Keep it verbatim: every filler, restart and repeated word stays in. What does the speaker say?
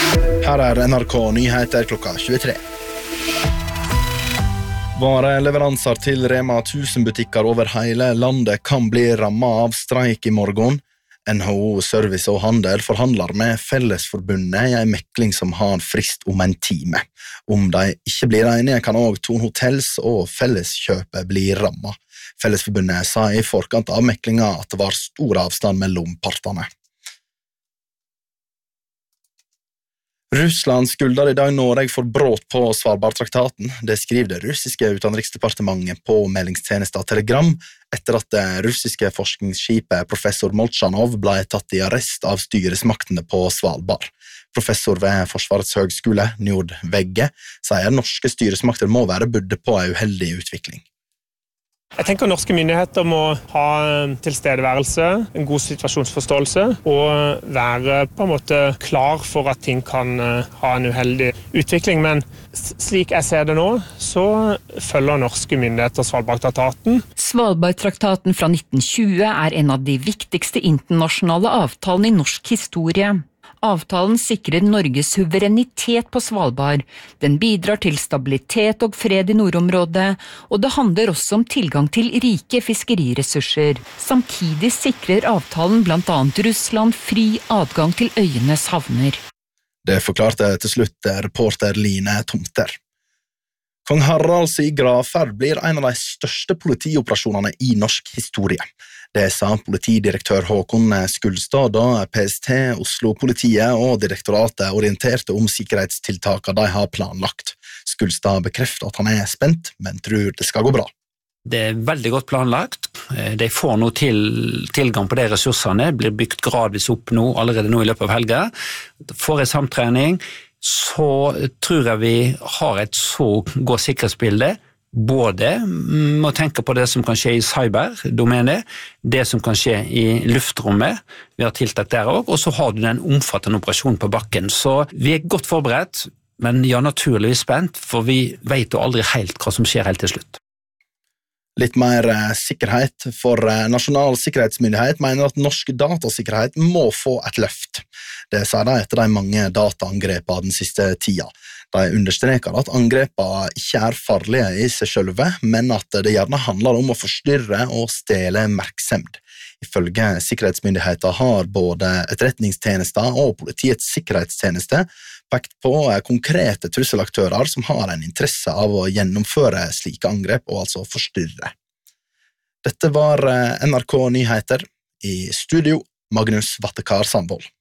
Her er N R K Nyheter klokka tjuetre. Vareleveranser til Rema tusen-butikker over hele landet kan bli rammet av streik i morgen. N H O Service og Handel forhandler med Fellesforbundet i en mekling som har frist om en time. Om de ikke blir enige, kan også Thon Hotels og Felleskjøpet bli rammet. Fellesforbundet sa i forkant av meklinga at det var stor avstand mellom partene. Russland skulder i dag Norge for brot på Svalbardtraktaten. Det skriver det russiske utenriksdepartementet på meldingstjenesta Telegram etter at det russiske forskningsskipet Professor Molchanov ble tatt i arrest av styresmaktene på Svalbard. Professor ved Forsvarets høgskole, Njord Vegge, sier norske styresmakter må være budde på en uheldig utvikling. Jeg tenker norske myndigheter må ha tilstedeværelse, en god situasjonsforståelse og være på en måte klar for at ting kan ha en uheldig utvikling. Men slik jeg ser det nå, så følger norske myndigheter Svalbardtraktaten. Svalbardtraktaten fra nitten tjue er en av de viktigste internasjonale avtalene i norsk historie. Avtalen sikrer Norges suverenitet på Svalbard. Den bidrar til stabilitet og fred i nordområdet, og det handler også om tilgang til rike fiskeriressurser. Samtidig sikrer avtalen blant annet Russland fri adgang til øyenes havner. Det forklarte til slutt reporter Line Tomter. Kong Haralds gravferd blir en av de største politioperasjonene i norsk historie. Det sa politidirektør Håkon Skulstad da P S T, Oslo-politiet og direktoratet orienterte om sikkerhetstiltakene de har planlagt. Skulstad bekrefter at han er spent, men tror det skal gå bra. Det er veldig godt planlagt. De får nå til, tilgang på de ressursene, blir bygd gradvis opp nå, allerede nå i løpet av helga. Får en samtrening, så tror jeg vi har et så godt sikkerhetsbilde, både må tenke på det som kan skje i cyberdomenet, det som kan skje i luftrommet, vi har tiltak der også, og så har du den omfattende operasjonen på bakken. Så vi er godt forberedt, men ja, naturligvis spent, for vi vet jo aldri helt hva som skjer helt til slutt. Litt mer eh, sikkerhet, for eh, Nasjonal sikkerhetsmyndighet mener at norsk datasikkerhet må få et løft. Det sier de etter de mange dataangrepene den siste tida. De understreker at angrepene ikke er farlige i seg selv, men at det gjerne handler om å forstyrre og stjele merksemd. Ifølge sikkerhetsmyndigheter har både etterretningstjenester og politiets sikkerhetstjeneste pekt på konkrete trusselaktører som har en interesse av å gjennomføre slike angrep og altså forstyrre. Dette var N R K Nyheter. I studio, Magnus Vattekar Sandvold.